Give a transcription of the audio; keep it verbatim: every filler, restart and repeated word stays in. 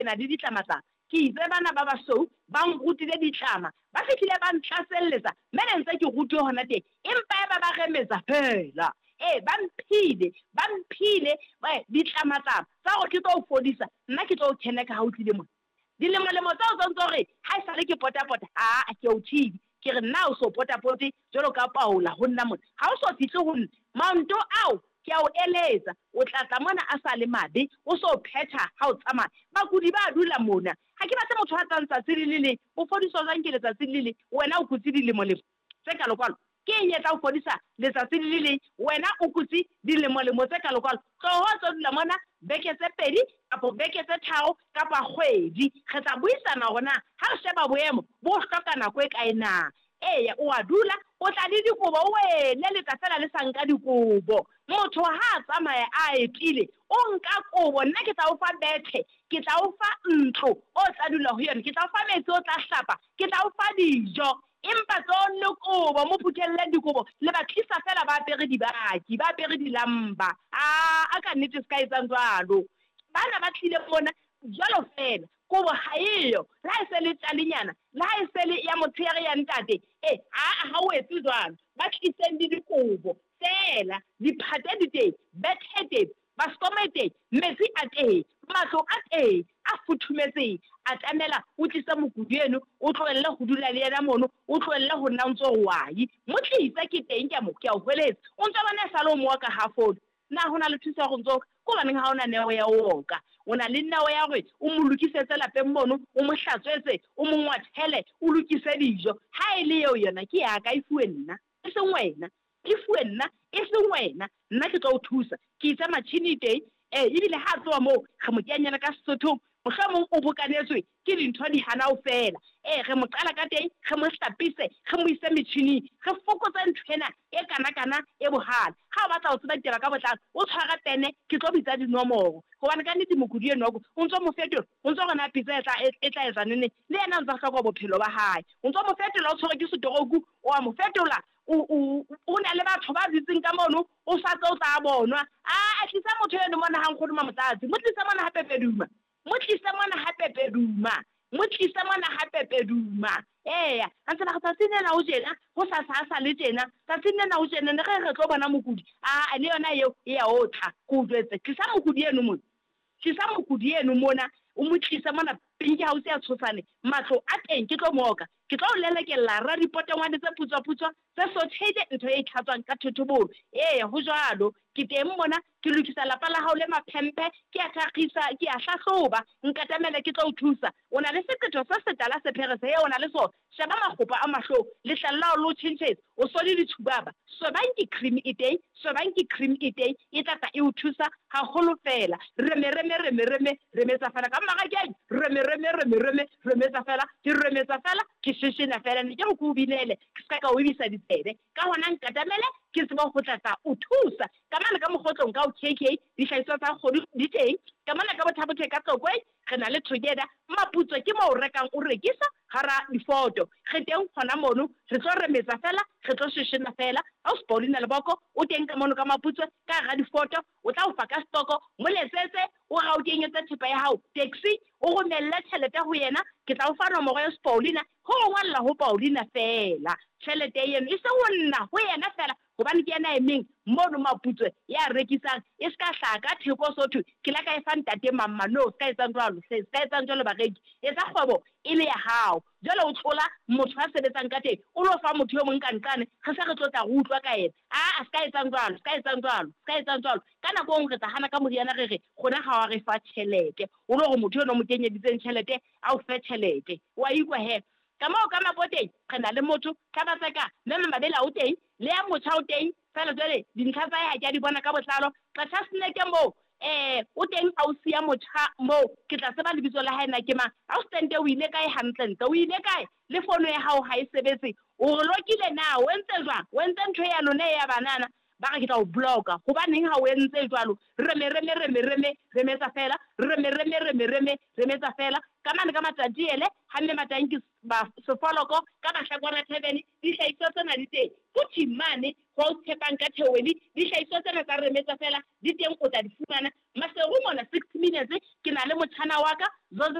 na di ditlamatlama ke itse bana ba basou ba nrutile ditlama ba fihlile ba ntlaselletsa mme ntse ke rutwe hona teng empa ba ba remetsa hela eh ba mphile ba mphile ba ditlamatlama tsa go ke tlo fodisa nna ke tlo theneka ha o tlile mo dilemolemo tsa o tsantse gore ha e sale ke potapota a ke o thibi ke re nna o so potapote jalo ka Paula ho nna mona ha o so fihle ho nna maonto ao ke a o eletsa o tla tla mona a sa le mabe o so phetha ha o tsamaya bakudi ba dula mona ha ke batla motho a tsantsa tsililile o fodiso jang ke letsa tsililile wena o kutsi dilemolemo tse ka lokwalo ke nyetla o fodisa letsa tsililile wena o kutsi dilemolemo tse ka lokwalo tlo ho tso dula mona beke tse pedi kapo beke tse tharo kapa kgwedi re tla buisana gona ha re sheba boemo bo hloka nako e kae na eya o a dula o tla di dikobo wele le tla fela le sanka dikobo motho ha a tsamaya a etile o nka kobo nna ke tla o fa bethe ke tla o fa ntlo o tla dula ho yona ke tla o fa metsi o tla hlapa ke tla o fa dijo empa tsone kobo mo phuthelle dikobo le ba tlisa fela ba apere dibaki ba apere dilamba a a ka nnete ska etsang jwalo bana ba tlile bona jwalo fela kobo ha eyo la e se le talinyana la e se le ya motsheri ya ntate eh a ha o etse jwalo ba tliseng di dikobo fela di phate di teng bethe teng ba stomate metsi a teng matlo a teng a futhumetseng a tamela o tlisa mokudi eno o tloelle go dula le yena mono o tloelle go nna ntse wai mo tlisa ke teng ke mo ke a o hweletsa o ntse bana sa lo mo ka hafolo na hona le thusa go ntse ko baneng ha ona neo ya oka ona le neo ya gore o mo lokisetse lapeng mono o mo hlatswetse o mo ngwathele o lokise dijo ha ile eo yona ke ya ka ifuwe nna e seng wena e fuwe nna e seng wena nna ke tlo o thusa ke itse matšhini teng eh ebile ha tloa mo ge mo kenyana ka Sesotho mohlomong o bokanetswe ke dintho di hana o fela eh ge mo qala ka teng ge mo hlapise ge mo ise metšhineng ge fokotsa nthwena e kana kana e bohala ha o batla o tseba ditaba ka botlalo o tshwara tene ke tlo bitsa dinomoro gobane ka nnete mokudi enoko o ntse mo fetola o ntse gona pitsa e tla e tla etsa nene le yena ntse hloka bophelo ba hae o ntse mo fetola o tshwere ke setoroku o a mo fetola o o na le batho ba ditseng ka mono o sa tlo tsa bonwa a tlisa motho eno mona hang go duma motsatsi mo tlisa mona ha pepeduma mo tlisa mona ha pepeduma mo tlisa mona ha pepeduma eya a tsela ga tsine na o jena go sa sa sa le tjena tsine na o jena ne ge re tlo bona mokudi a le yona eo e ya otla go tsetse tlisa mokudi eno mona tlisa mokudi eno mona o mo tlisa mona pinki house ya tshosane matlo a teng ke tlo moka ke tlo lelekella ra dipotongwane tse putswa-putswa tse sothele ntho e tlhatswang ka thothobolo ee go jwalo ke teng mona ke lokisa lapa la hao le maphempe ke a tlhagisa ke a hlahloba nkatamela ke tlo o thusa o na le seketho se setala sephere se o na le so sheba magopa a mahlo le hlalla o lo changes o so le dithubaba sobang ke cream e teng sobang ke cream e teng e tla e o thusa ha golo fela reme reme reme reme reme tsa fela ka mmaga ke reme reme reme reme reme tsa fela ke reme tsa fela ke shishina fela ne ke go go binele ke ska ka o ibisa ditsebe ka hona nkatamele ke se ba go tlatsa o thusa ka mana ka mogotlong ka o K K di hlaiswa tsa godi di teng ka mana ka bothabothe ka tsokwe re na le together maputso ke mo o rekang o rekisa gara difoto ge teng gona mono re tlo remetsa fela ge tlo shishina fela a o Paulina le boko o teng ka mono ka maputso ka ga difoto o tla o fa ka stoko mo letsetse o ga o kenyetsa thipa ya hao taxi o go mella tšhelete go yena ke tla o fa nomoro ya Paulina go ngwalla ho Paulina fela tšhelete eno e se go nna go yena fela gobane ke yena emeng mono maputso ya rekisang e ska hlaka theko sotho ke la ka e fa ntate mamma no ska etsang jwalo se ska etsang jwalo bareki e tsa kgwebo e le ya hao jalo o tlola motho a sebetsang ka teng o lo fa motho yo mong kankane ge se re tlotla go utlwa ka ena a ska etsang jwalo ska etsang jwalo ska etsang jwalo ka nako ngwe re tla hana ka moriana re re gona ga wa re fa tšhelete o lo go motho yo no mo kenyeditseng tšhelete a o fe tšhelete wa ikwa he ka mo ka mapoteng re na le motho ka ba tsaka mme mabela o teng le ya motho o teng fela jwale dintlha tsa ya ke di bona ka botlalo ka tsasne ke mo eh o teng a o sia motho mo ke tla tseba le bitso la hae na ke mang a o stente o ile kae hantle o ile kae le fono ya hao ha e sebetse o re lokile na o entse jwang o entse ntho ya lone ya banana ba ga ke tla o blocka gobaneng ha o entse jwalo reme reme reme reme reme tsa fela reme reme reme reme reme tsa fela ka mane ka matsatsi ele ha mme matanki ba sefoloko ka bahlakwana thebeni di hlaiswa tsena di teng futhi mane Voltepang ka Theory dihlahiswa tsena tsa remetsa fela di teng o tla di fumana Maseru mona sixty minutes ke na le motjhana wa ka